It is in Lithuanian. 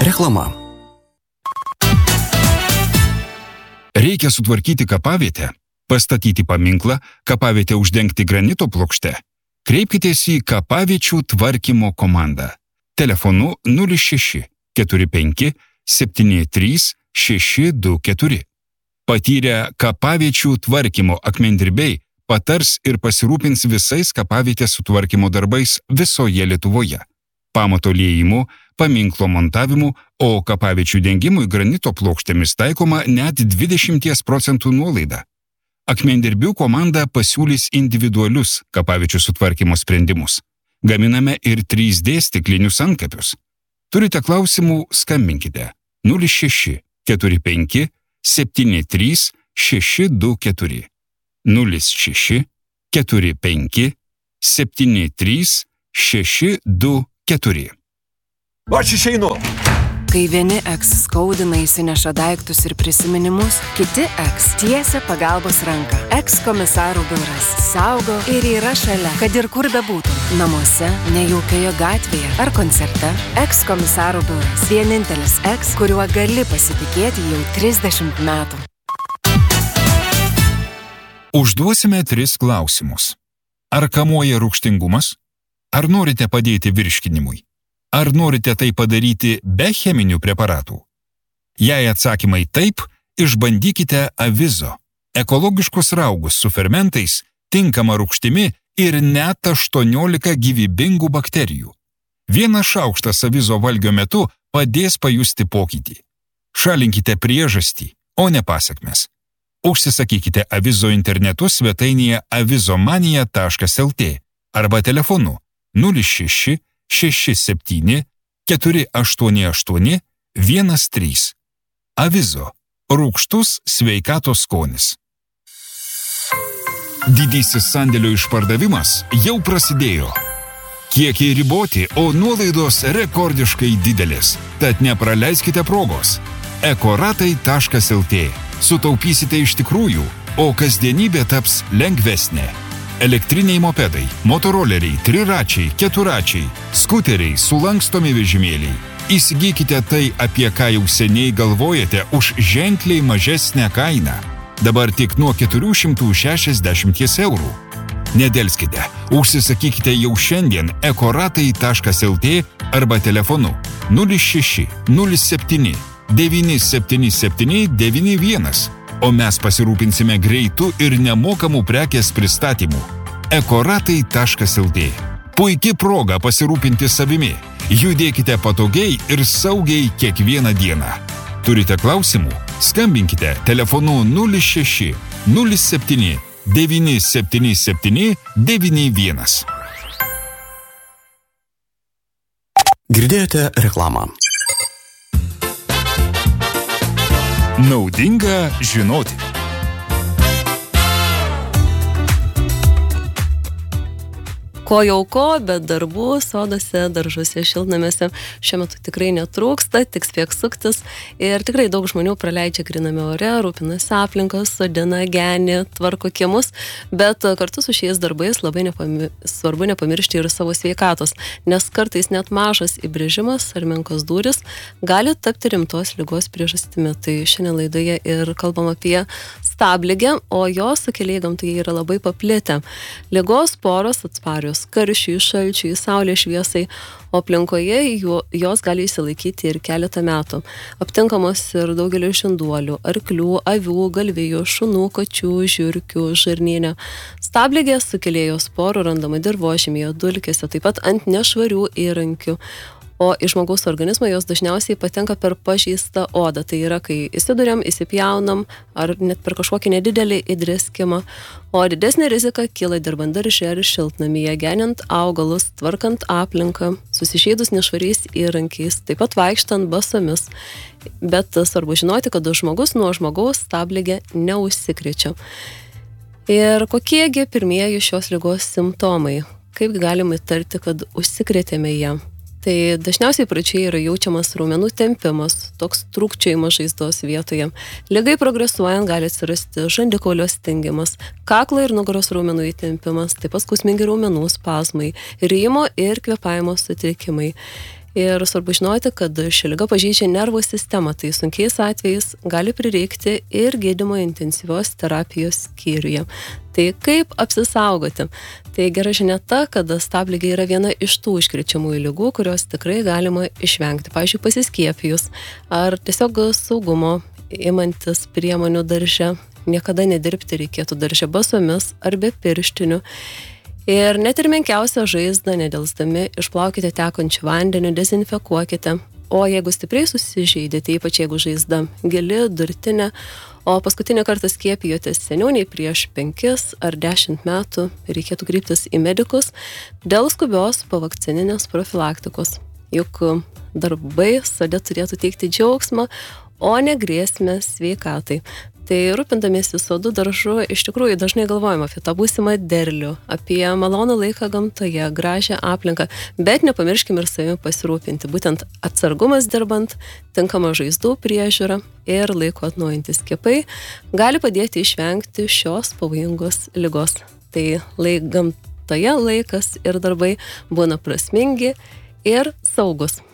Reklama. Reikia sutvarkyti kapavietę, pastatyti paminklą, kapavietę uždengti granito plokšte. Kreipkitės į kapaviečių tvarkymo komandą. Telefonu 06 45 73 624. Patyrę kapaviečių tvarkymo akmendirbiai patars ir pasirūpins visais kapavietės sutvarkymo darbais visoje Lietuvoje. Pamato liejimu, paminklo montavimu, o kapaviečių dengimui granito plokštėmis taikoma net 20% nuolaida. Akmendirbių komanda pasiūlys individualius kapaviečių sutvarkymo sprendimus. Gaminame ir 3D stiklinius antkapius. Turite klausimų, skambinkite 06 45 73 624. 06 45 73 624. Aš išeinu. Kai vieni eks skaudina įsineša daiktus ir prisiminimus, kiti eks tiesia pagalbos ranką. Eks komisarų biuras saugo ir yra šalia, kad ir kur bebūtų. Namuose, nejaukioje gatvėje ar koncerte. Eks komisarų biuras. Vienintelis eks, kuriuo gali pasitikėti jau 30 metų. Užduosime 3 klausimus. Ar kamuoja rūgštingumas? Ar norite padėti virškinimui? Ar norite tai padaryti be cheminių preparatų? Jei atsakymai taip, išbandykite Avizo. Ekologiškus raugus su fermentais, tinkama rūgštimi ir net 18 gyvybingų bakterijų. Vienas šaukštas Avizo valgio metu padės pajusti pokytį. Šalinkite priežastį, o ne pasekmes. Užsisakykite Avizo internetu svetainėje avizomania.lt arba telefonu 06 67 488 13. Avizo. Rūgštus sveikatos skonis. Didysis sandėlio išpardavimas jau prasidėjo. Kiekiai riboti, o nuolaidos rekordiškai didelės. Tad nepraleiskite progos. ekoratai.lt. Sutaupysite iš tikrųjų, o kasdienybė taps lengvesnė. Elektriniai mopedai, motoroleriai, triračiai, keturačiai, skuteriai, sulankstomi vežimėliai. Įsigykite tai, apie ką jau seniai galvojate, už ženkliai mažesnę kainą. Dabar tik nuo 460 eurų. Nedelskite, užsisakykite jau šiandien ekoratai.lt arba telefonu 06 07 977 91. O mes pasirūpinsime greitų ir nemokamų prekės pristatymų. ekoratai.lt. Puiki proga pasirūpinti savimi. Judėkite patogiai ir saugiai kiekvieną dieną. Turite klausimų? Skambinkite telefonu 06 07 977 91. Girdėjote reklamą. Naudinga žinoti. Ko jau ko, bet darbų sodose, daržuose, šiltnamiuose šiuo metu tikrai netrūksta, tik spėk suktis. Ir tikrai daug žmonių praleidžia gryname ore, rūpinasi aplinkos, sodina, geni, tvarko kiemus, bet kartu su šiais darbais labai svarbu nepamiršti ir savo sveikatos, nes kartais net mažas įbrėžimas ar menkos dūris gali tapti rimtos ligos priežastimi. Tai šiandien laidoje ir kalbam apie stabligę, o jos sukėlėjai gamtoje yra labai paplitę. Ligos poros atsparios karščiui, šalčiui, saulės šviesai, o aplinkoje jos gali įsilaikyti ir keletą metų. Aptinkamos ir daugelio žinduolių, arklių, avių, galvijų, šunų, kačių, žiurkių, žarnyne. Stabligės sukėlėjo sporų randama dirvožemyje, dulkėse, taip pat ant nešvarių įrankių. O į žmogaus organizmą jos dažniausiai patenka per pažeistą odą. Tai yra, kai įsiduriam, įsipjaunam ar net per kažkokį nedidelį įdrėskimą. O didesnė rizika kyla dirbant darže ar šiltnamyje, geniant augalus, tvarkant aplinką, susižeidus nešvariais įrankiais, taip pat vaikštant basomis. Bet svarbu žinoti, kad žmogus nuo žmogaus stabligę neužsikrečia. Ir kokiegi pirmieji šios ligos simptomai? Kaip galima įtarti, kad užsikrėtėme ją? Tai dažniausiai pradžioje yra jaučiamas raumenų tempimas, toks trūkčiojimas žaizdos vietoje. Ligai progresuojant gali atsirasti žandikaulio stingimas, kaklo ir nugaros raumenų įtempimas, taip pat skausmingi raumenų spazmai, rijimo ir kvėpavimo sutrikimai. Ir svarbu žinoti, kad ši liga pažeidžia nervų sistemą, tai sunkiais atvejais gali prireikti ir gydymo intensyvios terapijos skyriuje. Tai kaip apsisaugoti? Tai gera žinia ta, kad stabligė yra viena iš tų užkrečiamųjų ligų, kurios tikrai galima išvengti. Pavyzdžiui, pasiskiepijus ar tiesiog saugumo imantis priemonių darže. Niekada nedirbti reikėtų darže basomis ar be pirštinių. Ir net ir menkiausią žaizdą nedelsdami išplaukite tekančiu vandeniu, dezinfekuokite. O jeigu stipriai susižeidėte, ypač jeigu žaizda gili, durtinė, o paskutinį kartą skiepijotės seniau nei prieš 5 ar 10 metų, reikėtų kreiptis į medikus dėl skubios povakcininės profilaktikos. Juk darbai sode turėtų teikti džiaugsmą, o ne grėsmę sveikatai. Tai rūpindamiesi sodu daržu, iš tikrųjų dažnai galvojame apie tą būsimą derlių, apie malonų laiką gamtoje, gražią aplinką, bet nepamirškime ir savimi pasirūpinti. Būtent atsargumas dirbant, tinkama žaizdų priežiūra ir laiko atnaujintis skiepai gali padėti išvengti šios pavojingos ligos. Tai gamtoje laikas ir darbai būna prasmingi ir saugus.